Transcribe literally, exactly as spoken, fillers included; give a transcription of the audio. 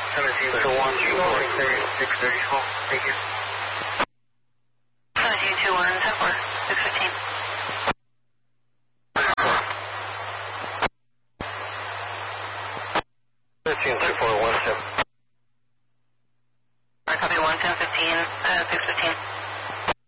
seventeen two one two four six thirty-four. Thank you. seventeen two one ten four six fifteen. fifteen two four one seven.